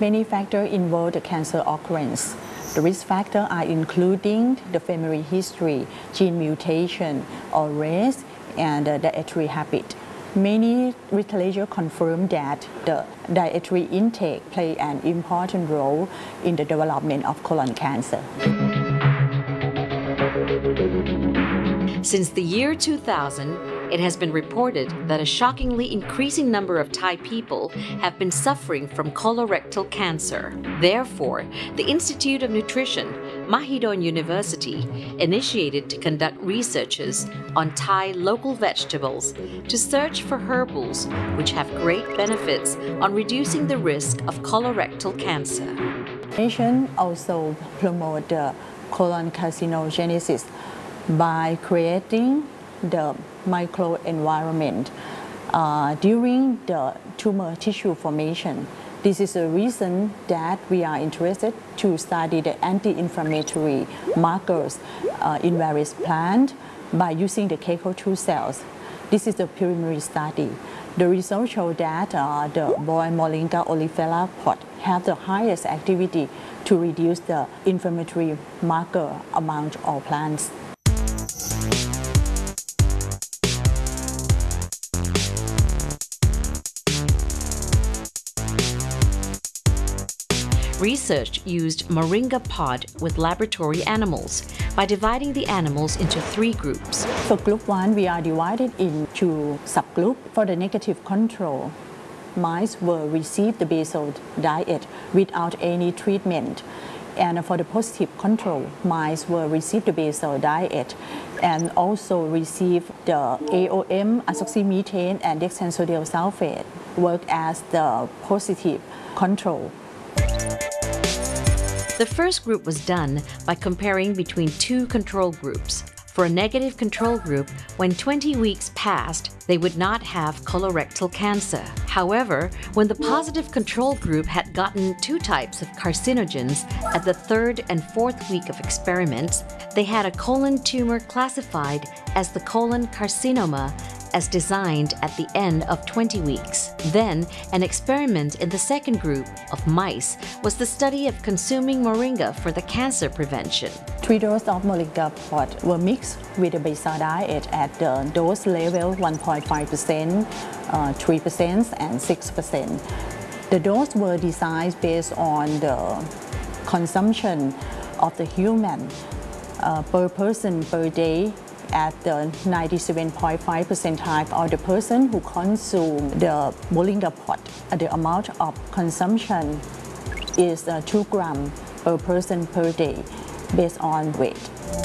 Many factors involve the cancer occurrence. The risk factors are including the family history, gene mutation, or race, and dietary habit. Many literature confirm that the dietary intake play an important role in the development of colon cancer. Since the year 2000, it has been reported that a shockingly increasing number of Thai people have been suffering from colorectal cancer. Therefore, the Institute of Nutrition, Mahidol University, initiated to conduct researches on Thai local vegetables to search for herbals which have great benefits on reducing the risk of colorectal cancer. Nation also promote the colon carcinogenesis by creating the microenvironment during the tumor tissue formation. This is the reason that we are interested to study the anti-inflammatory markers in various plants by using the KECO2 cells. This is the preliminary study. The results show that the boiled Moringa oleifera pod have the highest activity to reduce the inflammatory marker among all plants. Research used Moringa pod with laboratory animals by dividing the animals into 3 groups. For group 1, we are divided into subgroups. For the negative control, mice will receive the basal diet without any treatment. And for the positive control, mice will receive the basal diet and also receive the AOM, azoxymethane, and dextrosodial sulfate, work as the positive control. The first group was done by comparing between 2 control groups. For a negative control group, when 20 weeks passed, they would not have colorectal cancer. However, when the positive control group had gotten 2 types of carcinogens at the 3rd and 4th week of experiments, they had a colon tumor classified as the colon carcinoma as designed at the end of 20 weeks. Then, an experiment in the second group of mice was the study of consuming moringa for the cancer prevention. 3 doses of moringa pod were mixed with the basal diet at the dose level 1.5%, 3%, and 6%. The doses were designed based on the consumption of the human per person per day at the 97.5 percentile of the person who consume the moringa pod. The amount of consumption is 2 grams per person per day based on weight.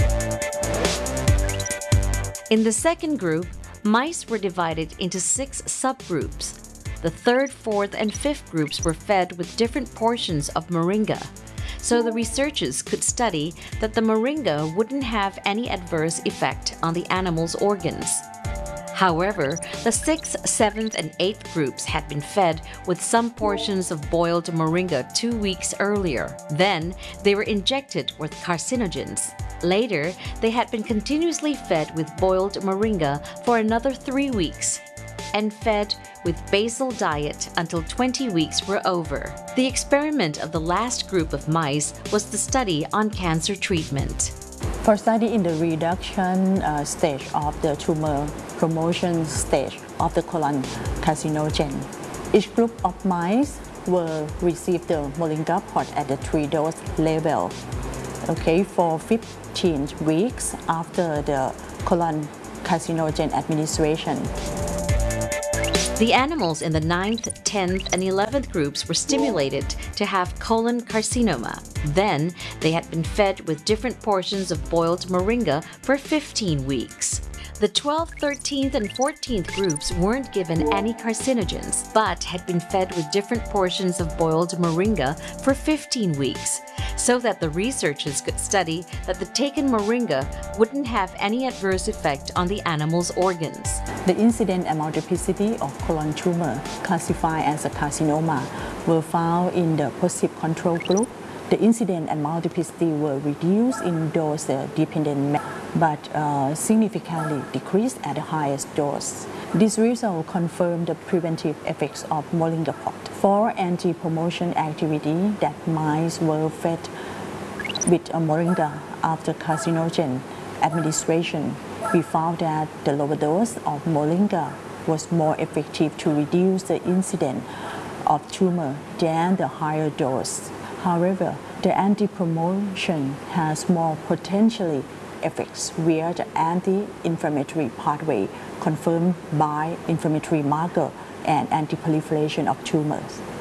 In the second group, mice were divided into 6 subgroups. The 3rd, 4th, and 5th groups were fed with different portions of moringa, so the researchers could study that the moringa wouldn't have any adverse effect on the animal's organs. However, the 6th, 7th, and 8th groups had been fed with some portions of boiled moringa 2 weeks earlier. Then, they were injected with carcinogens. Later, they had been continuously fed with boiled moringa for another 3 weeks and fed with basal diet until 20 weeks were over. The experiment of the last group of mice was the study on cancer treatment. For study in the reduction stage of the tumor promotion stage of the colon carcinogen, each group of mice will receive the moringa pod at the 3-dose level. For 15 weeks after the colon carcinogen administration. The animals in the 9th, 10th, and 11th groups were stimulated to have colon carcinoma. Then, they had been fed with different portions of boiled moringa for 15 weeks. The 12th, 13th, and 14th groups weren't given any carcinogens, but had been fed with different portions of boiled moringa for 15 weeks, so that the researchers could study that the taken moringa wouldn't have any adverse effect on the animal's organs. The incidence and multiplicity of colon tumor classified as a carcinoma were found in the positive control group. The incidence and multiplicity were reduced in dose-dependent manner, but significantly decreased at the highest dose. This result confirmed the preventive effects of Moringa pod. For anti-promotion activity that mice were fed with Moringa after carcinogen administration, we found that the lower dose of Moringa was more effective to reduce the incidence of tumor than the higher dose. However, the anti-promotion has more potentially effects via the anti-inflammatory pathway confirmed by inflammatory marker and anti-proliferation of tumors.